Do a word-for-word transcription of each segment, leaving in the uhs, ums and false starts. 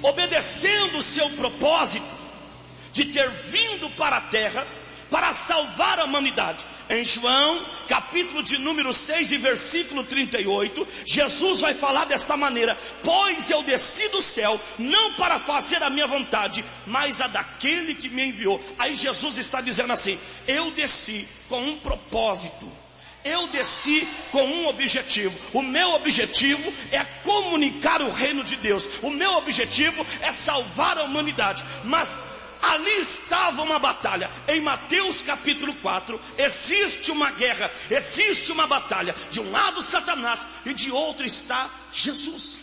obedecendo o seu propósito de ter vindo para a terra para salvar a humanidade. Em João, capítulo de número seis e versículo trinta e oito, Jesus vai falar desta maneira: pois eu desci do céu, não para fazer a minha vontade, mas a daquele que me enviou. Aí Jesus está dizendo assim: eu desci com um propósito, eu desci com um objetivo. O meu objetivo é comunicar o reino de Deus, o meu objetivo é salvar a humanidade. Mas ali estava uma batalha. Em Mateus capítulo quatro, existe uma guerra, existe uma batalha. De um lado Satanás e de outro está Jesus.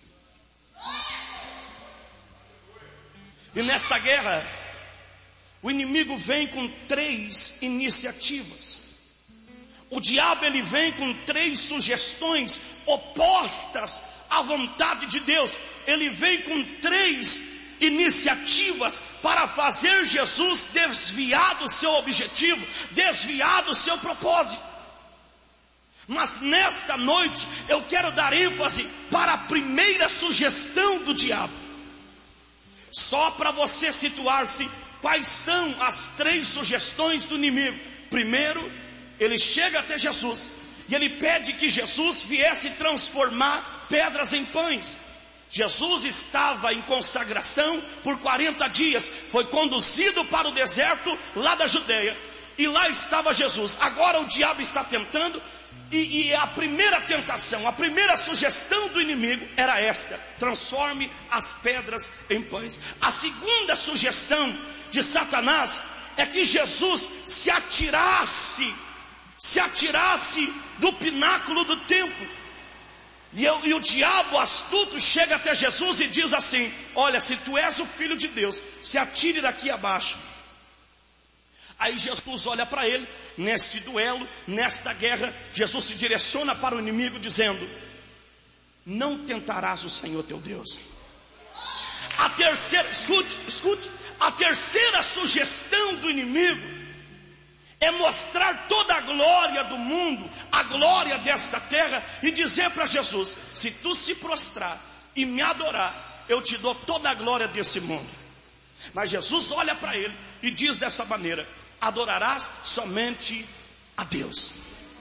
E nesta guerra, o inimigo vem com três iniciativas. O diabo ele vem com três sugestões opostas à vontade de Deus. Ele vem com três iniciativas para fazer Jesus desviar do seu objetivo, desviar do seu propósito. Mas nesta noite eu quero dar ênfase para a primeira sugestão do diabo. Só para você situar-se, quais são as três sugestões do inimigo? Primeiro, ele chega até Jesus e ele pede que Jesus viesse transformar pedras em pães. Jesus estava em consagração por quarenta dias, foi conduzido para o deserto lá da Judeia, e lá estava Jesus. Agora o diabo está tentando, e, e a primeira tentação, a primeira sugestão do inimigo era esta: transforme as pedras em pães. A segunda sugestão de Satanás é que Jesus se atirasse, se atirasse do pináculo do templo. E, eu, e o diabo astuto chega até Jesus e diz assim: olha, se tu és o filho de Deus, se atire daqui abaixo. Aí Jesus olha para ele, neste duelo, nesta guerra, Jesus se direciona para o inimigo dizendo: não tentarás o Senhor teu Deus. A terceira, escute, escute, a terceira sugestão do inimigo é mostrar toda a glória do mundo, a glória desta terra, e dizer para Jesus: se tu se prostrar e me adorar, eu te dou toda a glória desse mundo. Mas Jesus olha para ele e diz dessa maneira: adorarás somente a Deus.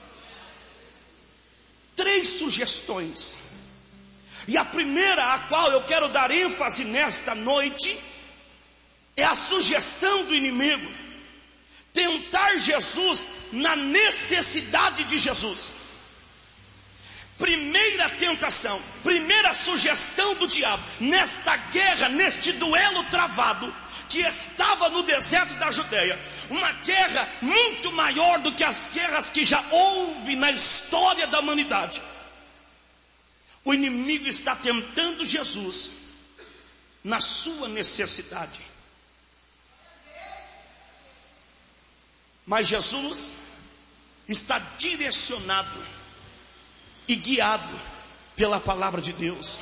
Três sugestões. E a primeira a qual eu quero dar ênfase nesta noite é a sugestão do inimigo: tentar Jesus na necessidade de Jesus. Primeira tentação, primeira sugestão do diabo, nesta guerra, neste duelo travado, que estava no deserto da Judeia, uma guerra muito maior do que as guerras que já houve na história da humanidade. O inimigo está tentando Jesus na sua necessidade. Mas Jesus está direcionado e guiado pela palavra de Deus.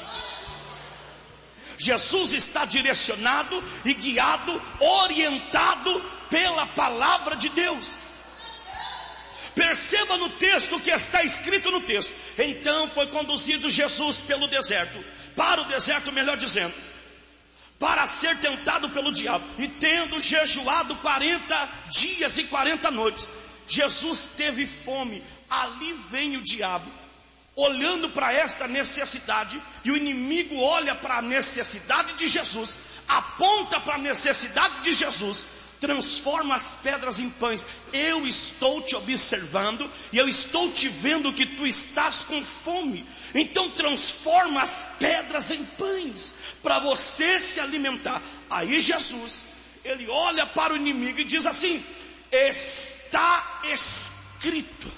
Jesus está direcionado e guiado, orientado pela palavra de Deus. Perceba no texto o que está escrito no texto. Então foi conduzido Jesus pelo deserto, para o deserto, melhor dizendo, para ser tentado pelo diabo. E tendo jejuado quarenta dias e quarenta noites, Jesus teve fome. Ali vem o diabo, olhando para esta necessidade, e o inimigo olha para a necessidade de Jesus, aponta para a necessidade de Jesus, transforma as pedras em pães. Eu estou te observando e eu estou te vendo que tu estás com fome, então transforma as pedras em pães para você se alimentar. Aí Jesus, ele olha para o inimigo e diz assim: está escrito,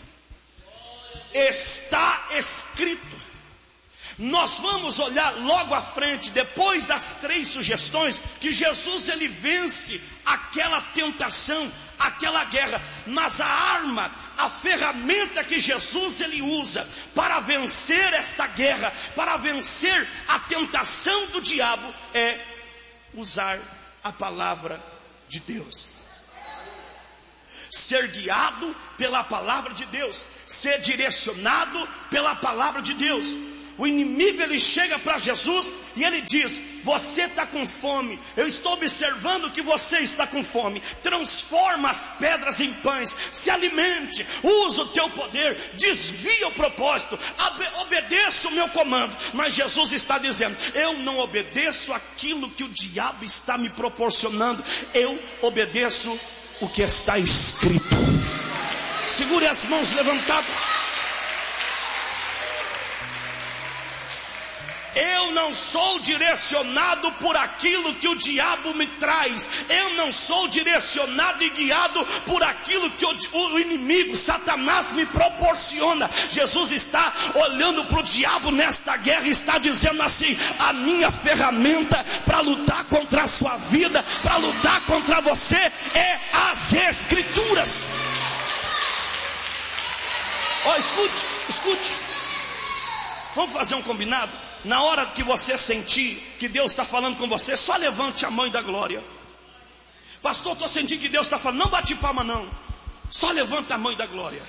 está escrito. Nós vamos olhar logo à frente, depois das três sugestões, que Jesus ele vence aquela tentação, aquela guerra. Mas a arma, a ferramenta que Jesus ele usa para vencer esta guerra, para vencer a tentação do diabo, é usar a palavra de Deus. Ser guiado pela palavra de Deus, ser direcionado pela palavra de Deus. O inimigo, ele chega para Jesus e ele diz: você está com fome, eu estou observando que você está com fome, transforma as pedras em pães, se alimente, usa o teu poder, desvia o propósito, obedeça o meu comando. Mas Jesus está dizendo: eu não obedeço aquilo que o diabo está me proporcionando, eu obedeço o que está escrito. Segure as mãos levantadas. Eu não sou direcionado por aquilo que o diabo me traz. Eu não sou direcionado e guiado por aquilo que o, o inimigo, Satanás, me proporciona. Jesus está olhando para o diabo nesta guerra e está dizendo assim: a minha ferramenta para lutar contra a sua vida, para lutar contra você, é as Escrituras. Ó, oh, escute, escute. Vamos fazer um combinado? Na hora que você sentir que Deus está falando com você, só levante a mão e dá glória. Pastor, estou sentindo que Deus está falando. Não bate palma não, só levanta a mão e dá glória.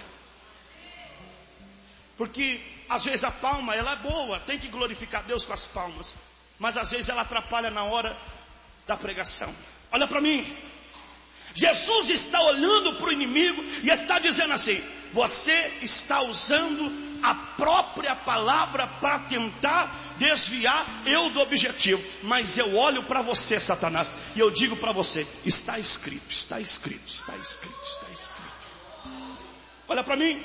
Porque às vezes a palma, ela é boa, tem que glorificar Deus com as palmas, mas às vezes ela atrapalha na hora da pregação. Olha para mim. Jesus está olhando para o inimigo e está dizendo assim: você está usando a própria palavra para tentar desviar eu do objetivo. Mas eu olho para você, Satanás, e eu digo para você: está escrito, está escrito, está escrito, está escrito. Olha para mim.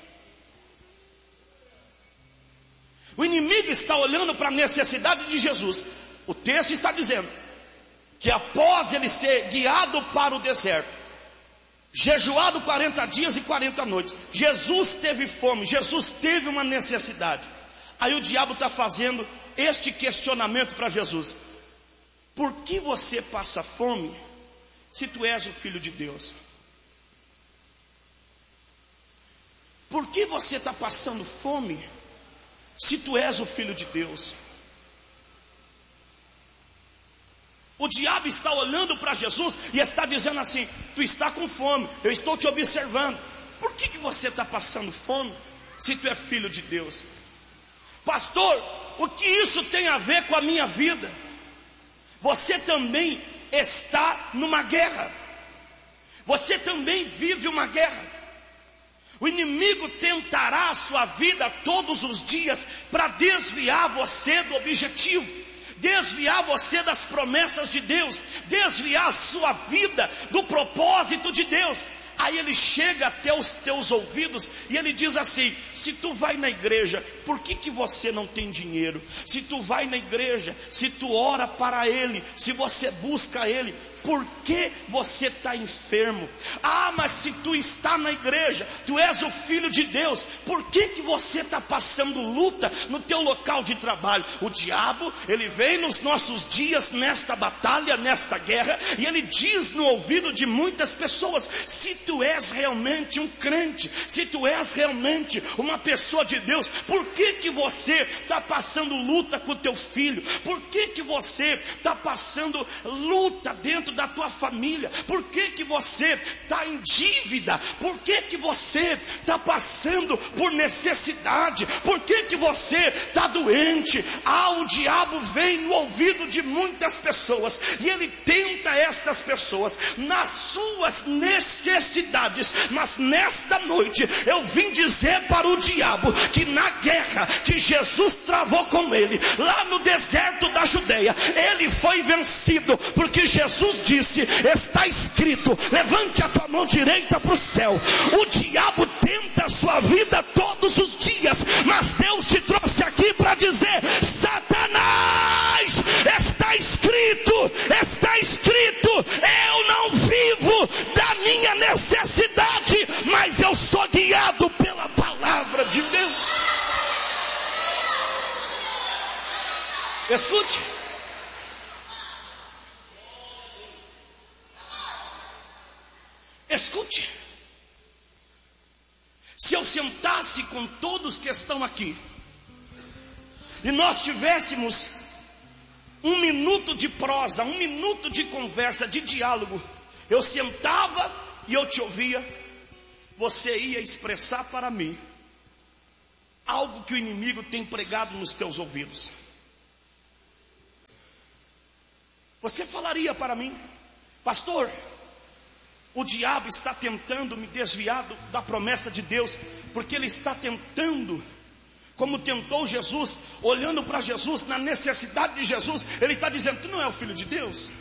O inimigo está olhando para a necessidade de Jesus. O texto está dizendo que após ele ser guiado para o deserto, jejuado quarenta dias e quarenta noites, Jesus teve fome, Jesus teve uma necessidade. Aí o diabo está fazendo este questionamento para Jesus: por que você passa fome se tu és o Filho de Deus? Por que você está passando fome se tu és o Filho de Deus? O diabo está olhando para Jesus e está dizendo assim: tu está com fome, eu estou te observando. Por que, que você está passando fome se tu é filho de Deus? Pastor, o que isso tem a ver com a minha vida? Você também está numa guerra. Você também vive uma guerra. O inimigo tentará a sua vida todos os dias para desviar você do objetivo, desviar você das promessas de Deus, desviar a sua vida do propósito de Deus. Aí ele chega até os teus ouvidos e ele diz assim: se tu vai na igreja, por que que você não tem dinheiro? Se tu vai na igreja, se tu ora para Ele, se você busca Ele, por que você está enfermo? Ah, mas se tu está na igreja, tu és o Filho de Deus, por que que você está passando luta no teu local de trabalho? O diabo, ele vem nos nossos dias nesta batalha, nesta guerra, e ele diz no ouvido de muitas pessoas: se tu és realmente um crente, se tu és realmente uma pessoa de Deus, por que que você está passando luta com o teu filho? Por que que você está passando luta dentro da tua família? Por que que você está em dívida? Por que que você está passando por necessidade? Por que que você está doente? Ah, o diabo vem no ouvido de muitas pessoas e ele tenta estas pessoas nas suas necessidades. Mas nesta noite eu vim dizer para o diabo que na guerra que Jesus travou com ele lá no deserto da Judeia, ele foi vencido, porque Jesus disse: está escrito, levante a tua mão direita para o céu. O diabo tenta a sua vida todos os dias, mas Deus te trouxe aqui para dizer: Satanás, está escrito, está escrito, eu não vivo da minha necessidade, mas eu sou guiado pela palavra de Deus. Escute. Escute. Se eu sentasse com todos que estão aqui e nós tivéssemos um minuto de prosa, um minuto de conversa, de diálogo, eu sentava e eu te ouvia, você ia expressar para mim algo que o inimigo tem pregado nos teus ouvidos. Você falaria para mim: pastor, o diabo está tentando me desviar do, da promessa de Deus, porque ele está tentando, como tentou Jesus, olhando para Jesus, na necessidade de Jesus, ele está dizendo: tu não é o filho de Deus,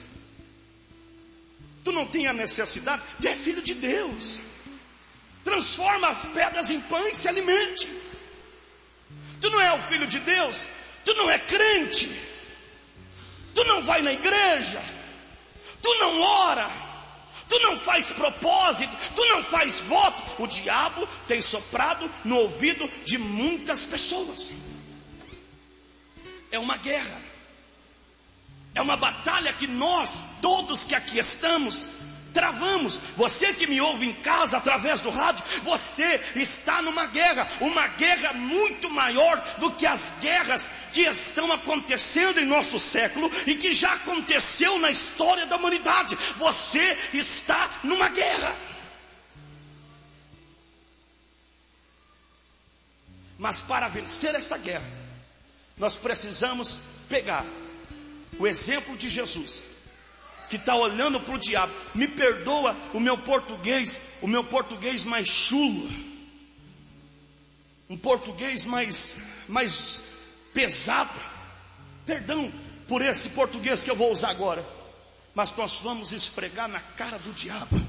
tu não tem a necessidade, tu é filho de Deus, transforma as pedras em pães e se alimente. Tu não é o filho de Deus, tu não é crente, tu não vai na igreja, tu não ora, tu não faz propósito, tu não faz voto. O diabo tem soprado no ouvido de muitas pessoas. É uma guerra, é uma batalha que nós, todos que aqui estamos, travamos. Você que me ouve em casa através do rádio, você está numa guerra, uma guerra muito maior do que as guerras que estão acontecendo em nosso século e que já aconteceu na história da humanidade. Você está numa guerra. Mas para vencer esta guerra, nós precisamos pegar o exemplo de Jesus, que está olhando para o diabo. Me perdoa o meu português, o meu português mais chulo, um português mais, mais pesado. Perdão por esse português que eu vou usar agora, mas nós vamos esfregar na cara do diabo,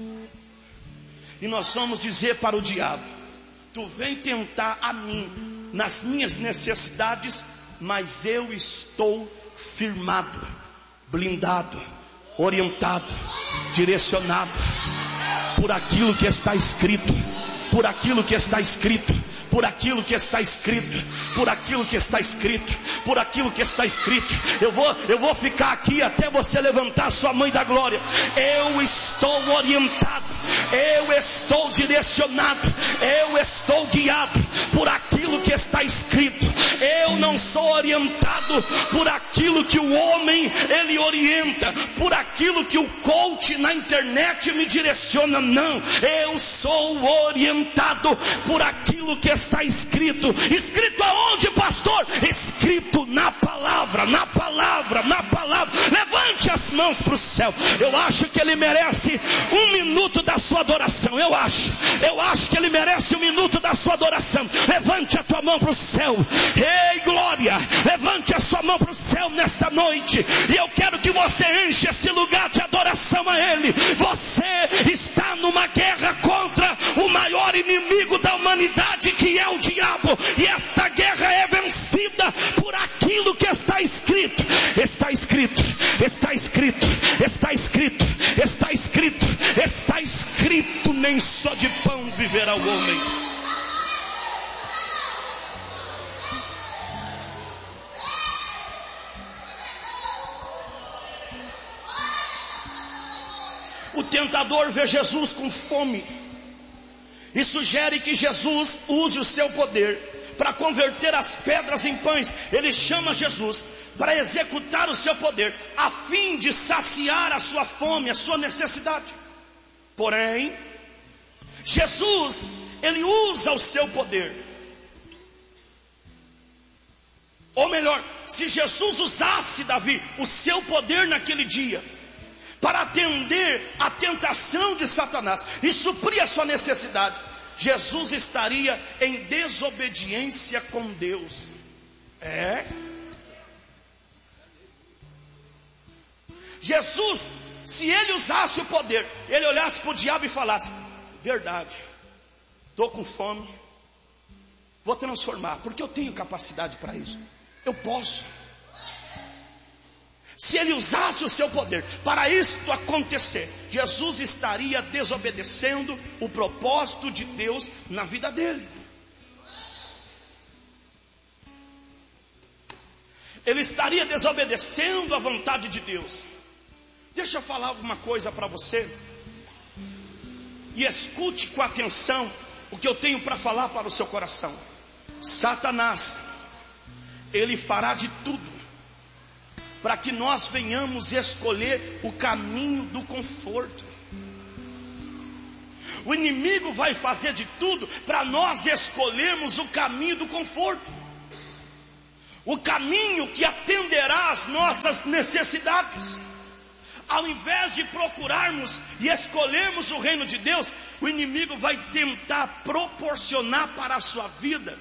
e nós vamos dizer para o diabo: tu vem tentar a mim nas minhas necessidades, mas eu estou firmado, blindado, orientado, direcionado por aquilo que está escrito, por aquilo que está escrito, por aquilo que está escrito, por aquilo que está escrito, por aquilo que está escrito. Eu vou, eu vou ficar aqui até você levantar sua mãe da glória. Eu estou orientado, eu estou direcionado, eu estou guiado por aquilo que está escrito. Eu não sou orientado por aquilo que o homem ele orienta, por aquilo que o coach na internet me direciona. Não, eu sou orientado por aquilo que está escrito. Escrito aonde, pastor? Escrito na palavra, na palavra, na palavra. Levante as mãos para o céu. Eu acho que ele merece um minuto da sua adoração. Eu acho, eu acho que ele merece um minuto da sua adoração. Levante a tua mão para o céu. Ei, glória, levante a sua mão para o céu nesta noite, e eu quero que você enche esse lugar de adoração a Ele. Você está numa guerra contra o maior inimigo da humanidade, que é o diabo, e esta guerra é vencida por aquilo que está escrito. Está escrito, está escrito, está escrito, está escrito, está escrito, nem só de pão viverá o homem. O tentador vê Jesus com fome e sugere que Jesus use o seu poder para converter as pedras em pães. Ele chama Jesus para executar o seu poder, a fim de saciar a sua fome, a sua necessidade. Porém, Jesus, ele usa o seu poder. Ou melhor, se Jesus usasse, Davi, o seu poder naquele dia para atender a tentação de Satanás e suprir a sua necessidade, Jesus estaria em desobediência com Deus. É. Jesus, se ele usasse o poder, ele olhasse para o diabo e falasse: verdade, estou com fome, vou transformar, porque eu tenho capacidade para isso, eu posso. Se ele usasse o seu poder para isto acontecer, Jesus estaria desobedecendo o propósito de Deus na vida dele. Ele estaria desobedecendo a vontade de Deus. Deixa eu falar alguma coisa para você, e escute com atenção o que eu tenho para falar para o seu coração. Satanás, ele fará de tudo para que nós venhamos escolher o caminho do conforto, O inimigo vai fazer de tudo para nós escolhermos o caminho do conforto, o caminho que atenderá às nossas necessidades. Ao invés de procurarmos e escolhermos o reino de Deus, o inimigo vai tentar proporcionar para a sua vida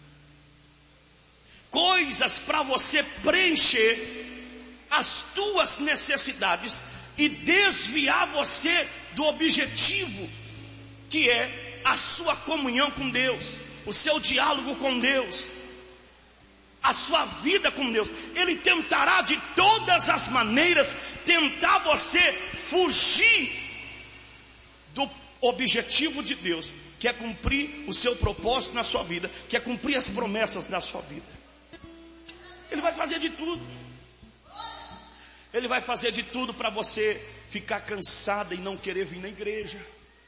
coisas para você preencher as tuas necessidades e desviar você do objetivo, que é a sua comunhão com Deus, o seu diálogo com Deus, a sua vida com Deus. Ele tentará de todas as maneiras tentar você fugir do objetivo de Deus, que é cumprir o seu propósito na sua vida, que é cumprir as promessas da sua vida. Ele vai fazer de tudo. Ele vai fazer de tudo para você ficar cansada e não querer vir na igreja.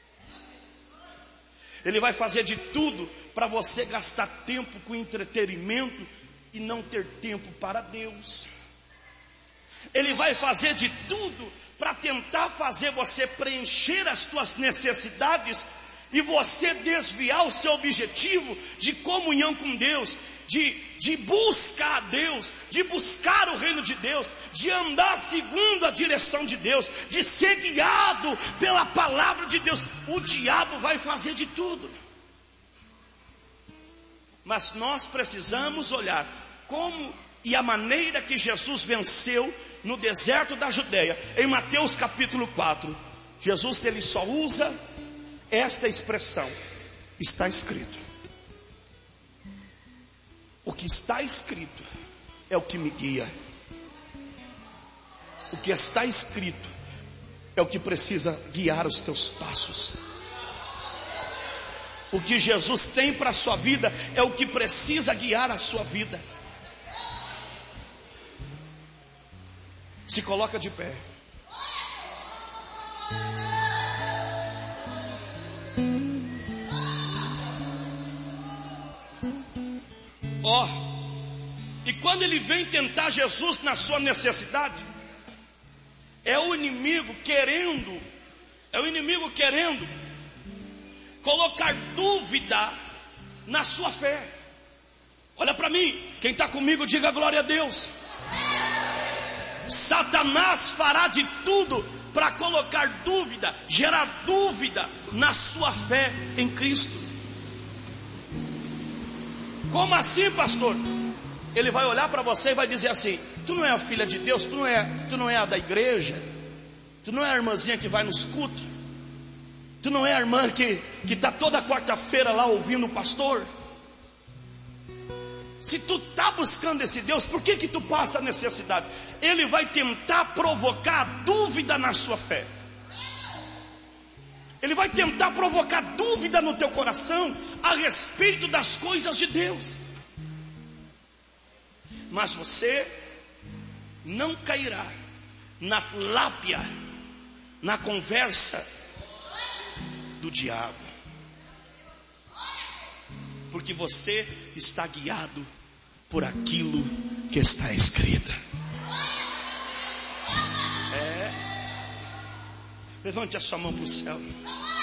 Ele vai fazer de tudo para você gastar tempo com entretenimento e não ter tempo para Deus. Ele vai fazer de tudo para tentar fazer você preencher as suas necessidades e você desviar o seu objetivo de comunhão com Deus, de, de buscar a Deus, de buscar o reino de Deus, de andar segundo a direção de Deus, de ser guiado pela palavra de Deus. O diabo vai fazer de tudo. Mas nós precisamos olhar como e a maneira que Jesus venceu no deserto da Judeia. Em Mateus capítulo quatro, Jesus ele só usa esta expressão: está escrito. O que está escrito é o que me guia. O que está escrito é o que precisa guiar os teus passos. O que Jesus tem para a sua vida é o que precisa guiar a sua vida. Se coloca de pé. Ó, oh, e quando ele vem tentar Jesus na sua necessidade, é o inimigo querendo, é o inimigo querendo colocar dúvida na sua fé. Olha para mim, quem está comigo diga glória a Deus. Satanás fará de tudo para colocar dúvida, gerar dúvida na sua fé em Cristo. Como assim, pastor? Ele vai olhar para você e vai dizer assim: tu não é a filha de Deus, tu não é, tu não é a da igreja, tu não é a irmãzinha que vai nos cultos, tu não é a irmã que que está toda quarta-feira lá ouvindo o pastor. Se tu está buscando esse Deus, por que que tu passa a necessidade? Ele vai tentar provocar dúvida na sua fé. Ele vai tentar provocar dúvida no teu coração a respeito das coisas de Deus. Mas você não cairá na lábia, na conversa do diabo. Porque você está guiado por aquilo que está escrito. É. Levante a sua mão para o céu.